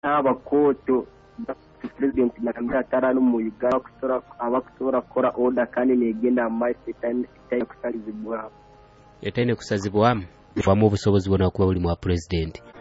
n'abakoto president nakambira atarano mu Uganda abakusobola kukora order kandi negenda maaso etaine kusalizibwamu kusazibwamu vamu obusobozi bwonna kuba buli mwa president